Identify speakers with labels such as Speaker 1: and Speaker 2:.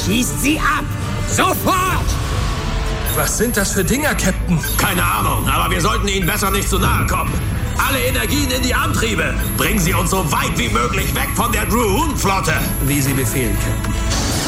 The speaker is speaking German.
Speaker 1: Schießt sie ab! Sofort!
Speaker 2: Was sind das für Dinger, Captain?
Speaker 3: Keine Ahnung, aber wir sollten ihnen besser nicht zu nahe kommen. Alle Energien in die Antriebe. Bringen Sie uns so weit wie möglich weg von der Dragoon-Flotte.
Speaker 2: Wie Sie befehlen, Captain.